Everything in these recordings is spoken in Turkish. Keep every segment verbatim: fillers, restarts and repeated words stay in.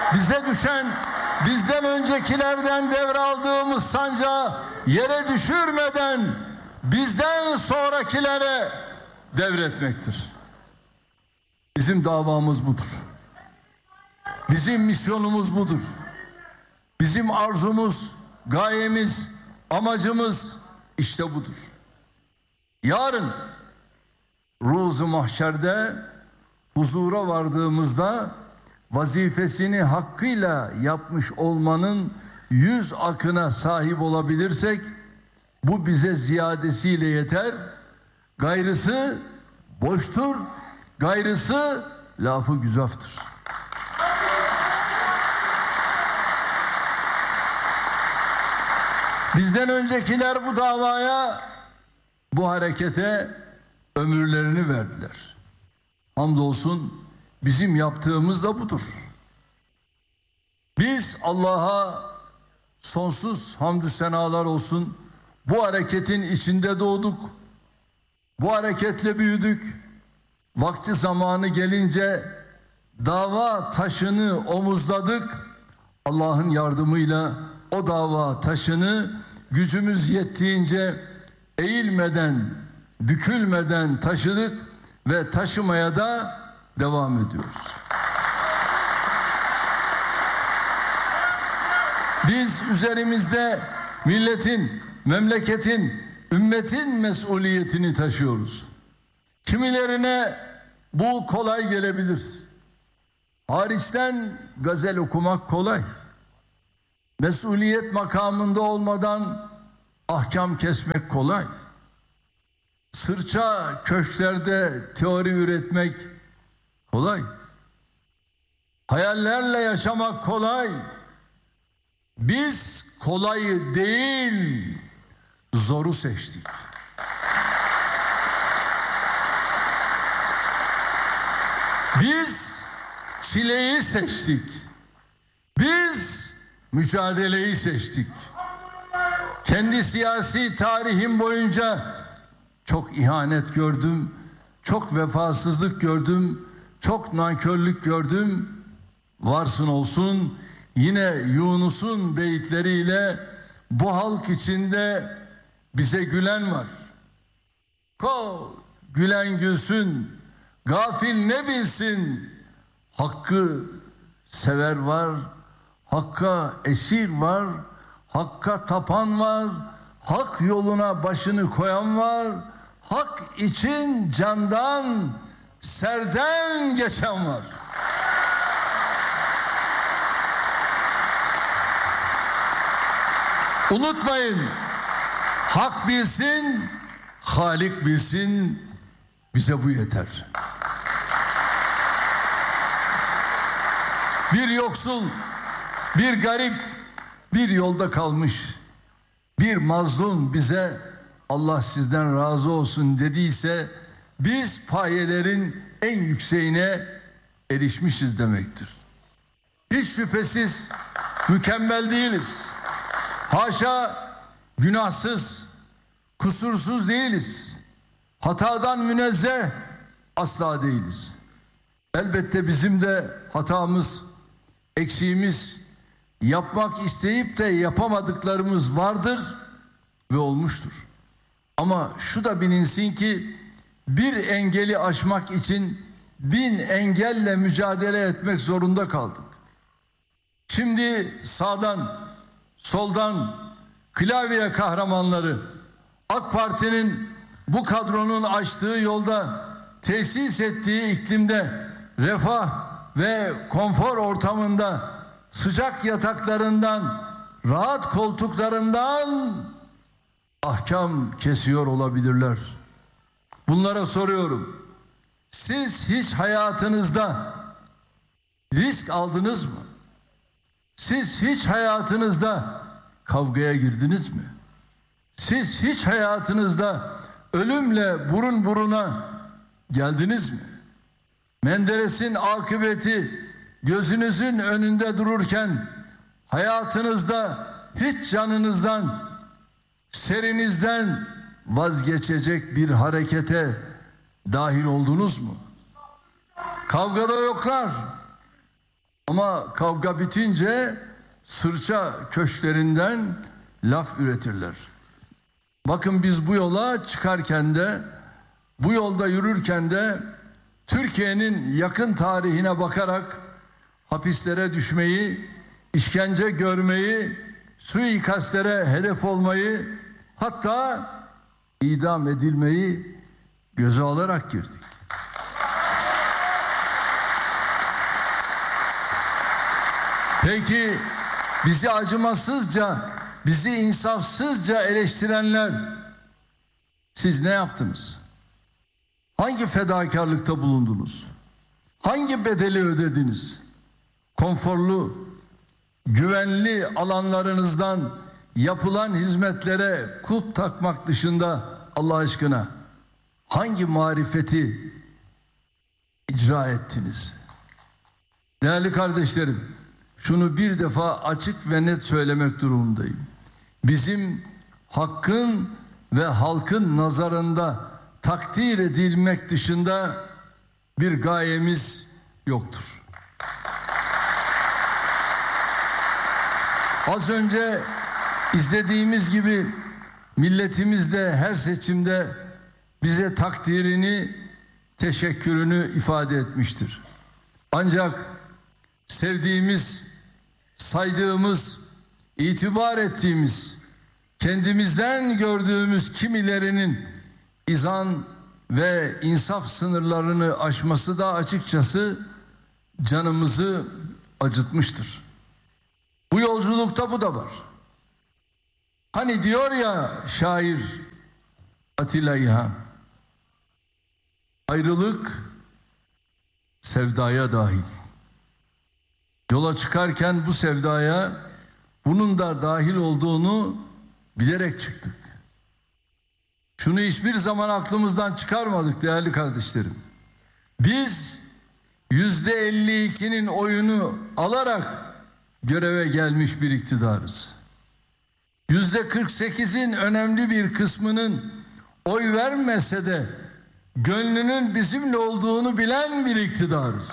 Bize düşen bizden öncekilerden devraldığımız sancağı yere düşürmeden bizden sonrakilere devretmektir. Bizim davamız budur. Bizim misyonumuz budur. Bizim arzumuz, gayemiz, amacımız işte budur. Yarın Ruz-u Mahşer'de huzura vardığımızda vazifesini hakkıyla yapmış olmanın yüz akına sahip olabilirsek bu bize ziyadesiyle yeter. Gayrısı boştur, gayrısı lafı güzaftır. Bizden öncekiler bu davaya, bu harekete ömürlerini verdiler. Hamdolsun bizim yaptığımız da budur. Biz Allah'a sonsuz hamdü senalar olsun. Bu hareketin içinde doğduk. Bu hareketle büyüdük. Vakti zamanı gelince dava taşını omuzladık. Allah'ın yardımıyla o dava taşını gücümüz yettiğince eğilmeden, bükülmeden taşıdık ve taşımaya da devam ediyoruz. Biz üzerimizde milletin, memleketin, ümmetin mesuliyetini taşıyoruz. Kimilerine bu kolay gelebilir. Hariçten gazel okumak kolay. Mesuliyet makamında olmadan ahkam kesmek kolay. Sırça köşklerde teori üretmek kolay. Hayallerle yaşamak kolay. Biz kolayı değil, zoru seçtik. Biz çileyi seçtik. Biz mücadeleyi seçtik. Kendi siyasi tarihim boyunca çok ihanet gördüm, çok vefasızlık gördüm, çok nankörlük gördüm. Varsın olsun yine Yunus'un beyitleriyle bu halk içinde bize gülen var. Ko gülen gülsün, gafil ne bilsin, hakkı sever var, hakka esir var, hakka tapan var, hak yoluna başını koyan var, hak için candan, serden geçen var. Unutmayın, hak bilsin, Halik bilsin, bize bu yeter. Bir yoksul, bir garip, bir yolda kalmış, bir mazlum bize Allah sizden razı olsun dediyse biz payelerin en yükseğine erişmişiz demektir. Hiç şüphesiz mükemmel değiliz. Haşa günahsız, kusursuz değiliz. Hatadan münezzeh asla değiliz. Elbette bizim de hatamız, eksiğimiz, yapmak isteyip de yapamadıklarımız vardır ve olmuştur. Ama şu da bilinsin ki bir engeli aşmak için bin engelle mücadele etmek zorunda kaldık. Şimdi sağdan, soldan klavye kahramanları AK Parti'nin bu kadronun açtığı yolda tesis ettiği iklimde refah ve konfor ortamında sıcak yataklarından, rahat koltuklarından ahkam kesiyor olabilirler. Bunlara soruyorum. Siz hiç hayatınızda risk aldınız mı? Siz hiç hayatınızda kavgaya girdiniz mi? Siz hiç hayatınızda ölümle burun buruna geldiniz mi? Menderes'in akıbeti gözünüzün önünde dururken hayatınızda hiç canınızdan, serinizden vazgeçecek bir harekete dahil oldunuz mu? Kavgada yoklar, Ama kavga bitince sırça köşklerinden laf üretirler. Bakın biz bu yola çıkarken de, bu yolda yürürken de Türkiye'nin yakın tarihine bakarak hapislere düşmeyi, işkence görmeyi, suikastlere hedef olmayı, hatta idam edilmeyi göze alarak girdik. Peki bizi acımasızca, bizi insafsızca eleştirenler, siz ne yaptınız? Hangi fedakarlıkta bulundunuz? Hangi bedeli ödediniz? Konforlu, güvenli alanlarınızdan yapılan hizmetlere kulp takmak dışında Allah aşkına hangi marifeti icra ettiniz? Değerli kardeşlerim, şunu bir defa açık ve net söylemek durumundayım. Bizim hakkın ve halkın nazarında takdir edilmek dışında bir gayemiz yoktur. Az önce izlediğimiz gibi milletimiz de her seçimde bize takdirini, teşekkürünü ifade etmiştir. Ancak sevdiğimiz, saydığımız, itibar ettiğimiz, kendimizden gördüğümüz kimilerinin izan ve insaf sınırlarını aşması da açıkçası canımızı acıtmıştır. Bu yolculukta bu da var. Hani diyor ya şair Atilla İlhan, ayrılık sevdaya dahil. Yola çıkarken bu sevdaya bunun da dahil olduğunu bilerek çıktık. Şunu hiçbir zaman aklımızdan çıkarmadık değerli kardeşlerim. Biz yüzde elli ikinin oyunu alarak göreve gelmiş bir iktidarız. Yüzde kırk sekizin önemli bir kısmının oy vermese de gönlünün bizimle olduğunu bilen bir iktidarız.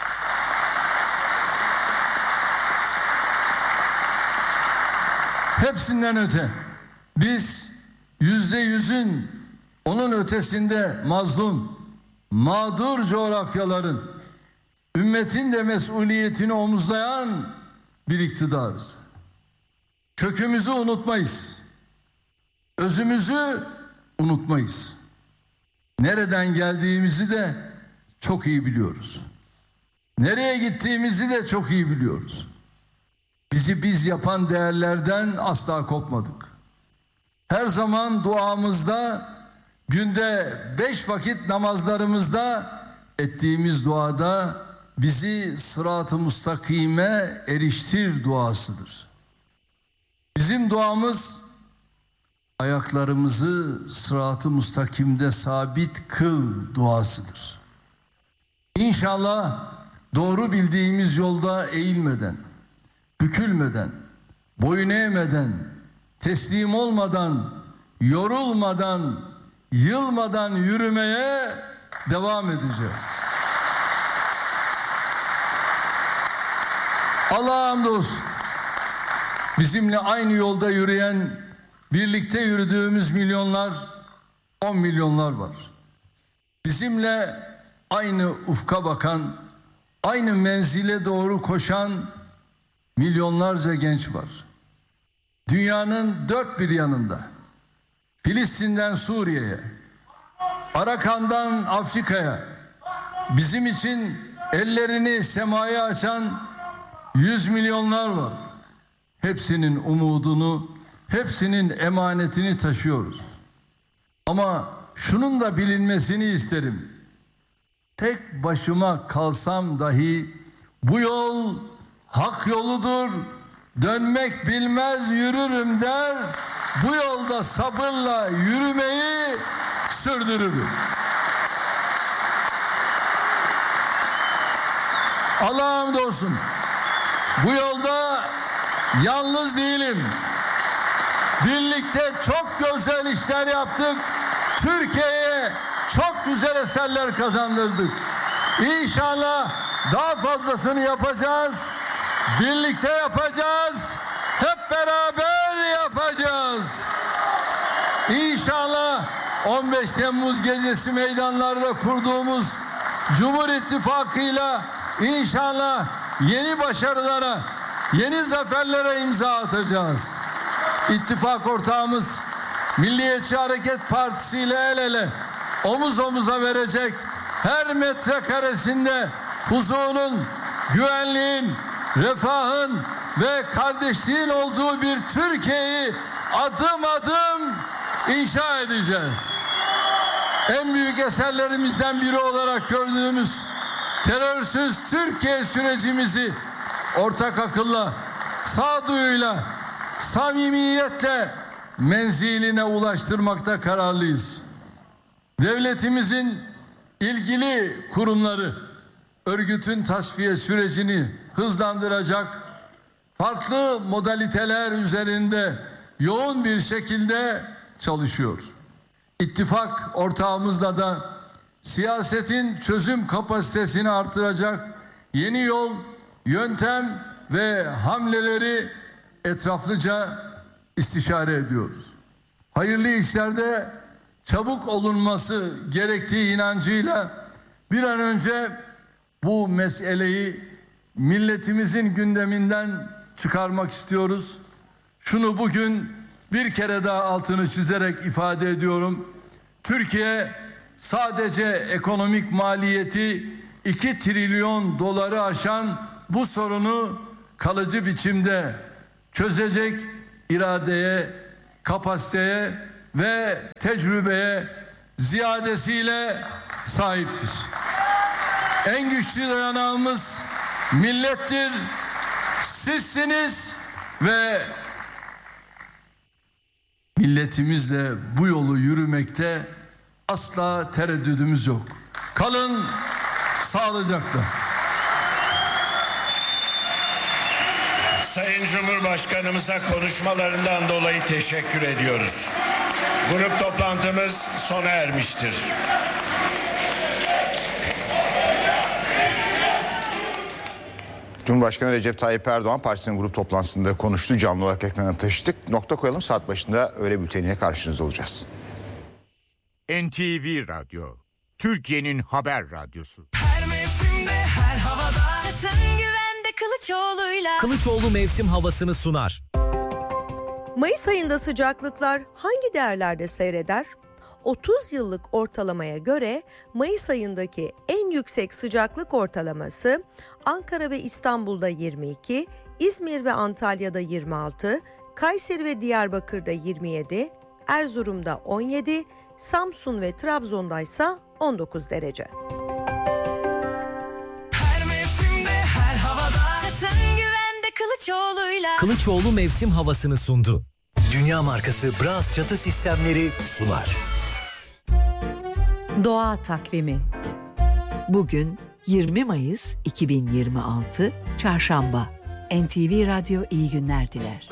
Hepsinden öte biz yüzde yüzün onun ötesinde mazlum, mağdur coğrafyaların ümmetin de mesuliyetini omuzlayan bir iktidarız. Kökümüzü unutmayız. Özümüzü unutmayız. Nereden geldiğimizi de çok iyi biliyoruz. Nereye gittiğimizi de çok iyi biliyoruz. Bizi biz yapan değerlerden asla kopmadık. Her zaman duamızda, günde beş vakit namazlarımızda ettiğimiz duada bizi sırat-ı mustakime eriştir duasıdır. Bizim duamız ayaklarımızı sırat-ı mustakimde sabit kıl duasıdır. İnşallah doğru bildiğimiz yolda eğilmeden, bükülmeden, boyun eğmeden, teslim olmadan, yorulmadan, yılmadan yürümeye devam edeceğiz. Allah'a hamdolsun. Bizimle aynı yolda yürüyen, birlikte yürüdüğümüz milyonlar, on milyonlar var. Bizimle aynı ufka bakan, aynı menzile doğru koşan milyonlarca genç var. Dünyanın dört bir yanında, Filistin'den Suriye'ye, Arakan'dan Afrika'ya, bizim için ellerini semaya açan yüz milyonlar var. Hepsinin umudunu, hepsinin emanetini taşıyoruz. Ama şunun da bilinmesini isterim. Tek başıma kalsam dahi bu yol hak yoludur. Dönmek bilmez yürürüm der. Bu yolda sabırla yürümeyi sürdürürüm. Allah'a hamdolsun. Bu yolda yalnız değilim. Birlikte çok güzel işler yaptık. Türkiye'ye çok güzel eserler kazandırdık. İnşallah daha fazlasını yapacağız. Birlikte yapacağız. Hep beraber yapacağız. İnşallah on beş Temmuz gecesi meydanlarda kurduğumuz Cumhur İttifakı'yla inşallah yeni başarılara, yeni zaferlere imza atacağız. İttifak ortağımız Milliyetçi Hareket Partisi ile el ele, omuz omuza verecek, her metrekaresinde huzurun, güvenliğin, refahın ve kardeşliğin olduğu bir Türkiye'yi adım adım inşa edeceğiz. En büyük eserlerimizden biri olarak gördüğümüz terörsüz Türkiye sürecimizi ortak akılla, sağduyuyla, samimiyetle menziline ulaştırmakta kararlıyız. Devletimizin ilgili kurumları örgütün tasfiye sürecini hızlandıracak, farklı modaliteler üzerinde yoğun bir şekilde çalışıyor. İttifak ortağımızla da siyasetin çözüm kapasitesini artıracak yeni yol, yöntem ve hamleleri etraflıca istişare ediyoruz. Hayırlı işlerde çabuk olunması gerektiği inancıyla bir an önce bu meseleyi milletimizin gündeminden çıkarmak istiyoruz. Şunu bugün bir kere daha altını çizerek ifade ediyorum. Türkiye sadece ekonomik maliyeti iki trilyon doları aşan bu sorunu kalıcı biçimde çözecek iradeye, kapasiteye ve tecrübeye ziyadesiyle sahiptir. En güçlü dayanağımız millettir, sizsiniz ve milletimizle bu yolu yürümekte asla tereddüdümüz yok. Kalın sağlıcakla. Sayın Cumhurbaşkanımıza konuşmalarından dolayı teşekkür ediyoruz. Grup toplantımız sona ermiştir. Cumhurbaşkanı Recep Tayyip Erdoğan partisinin grup toplantısında konuştu. Canlı olarak ekrana taşıdık. Nokta koyalım, saat başında öğle bülteniyle karşınızda olacağız. N T V Radyo, Türkiye'nin haber radyosu. Her mevsimde, her havada, Çetin güvende Kılıçoğlu'yla. Kılıçoğlu mevsim havasını sunar. Mayıs ayında sıcaklıklar hangi değerlerde seyreder? otuz yıllık ortalamaya göre Mayıs ayındaki en yüksek sıcaklık ortalaması Ankara ve İstanbul'da yirmi iki, İzmir ve Antalya'da yirmi altı, Kayseri ve Diyarbakır'da yirmi yedi, Erzurum'da on yedi, Samsun ve Trabzon'da ise on dokuz derece. Her mevsimde, her havada, Çetin güvende Kılıçoğlu'yla. Kılıçoğlu mevsim havasını sundu. Dünya markası Bras çatı sistemleri sunar. Doğa takvimi. Bugün yirmi Mayıs iki bin yirmi altı Çarşamba. N T V Radyo iyi günler diler.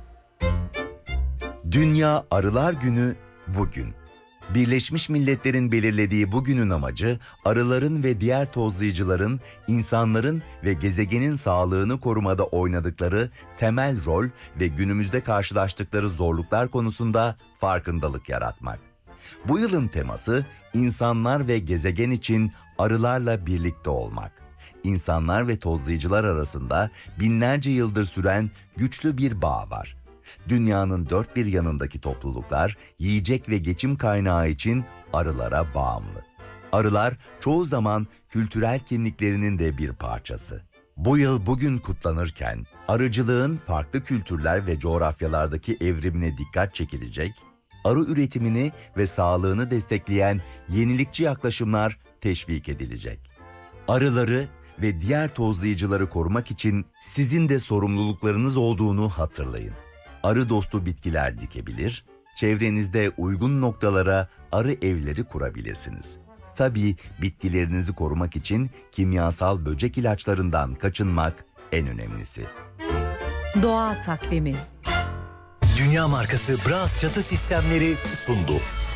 Dünya Arılar Günü bugün. Birleşmiş Milletler'in belirlediği bugünün amacı arıların ve diğer tozlayıcıların insanların ve gezegenin sağlığını korumada oynadıkları temel rol ve günümüzde karşılaştıkları zorluklar konusunda farkındalık yaratmak. Bu yılın teması insanlar ve gezegen için arılarla birlikte olmak. İnsanlar ve tozlayıcılar arasında binlerce yıldır süren güçlü bir bağ var. Dünyanın dört bir yanındaki topluluklar yiyecek ve geçim kaynağı için arılara bağımlı. Arılar çoğu zaman kültürel kimliklerinin de bir parçası. Bu yıl bugün kutlanırken arıcılığın farklı kültürler ve coğrafyalardaki evrimine dikkat çekilecek, arı üretimini ve sağlığını destekleyen yenilikçi yaklaşımlar teşvik edilecek. Arıları ve diğer tozlayıcıları korumak için sizin de sorumluluklarınız olduğunu hatırlayın. Arı dostu bitkiler dikebilir, çevrenizde uygun noktalara arı evleri kurabilirsiniz. Tabii bitkilerinizi korumak için kimyasal böcek ilaçlarından kaçınmak en önemlisi. Doğa takvimi. Dünya markası Bras çatı sistemleri sundu.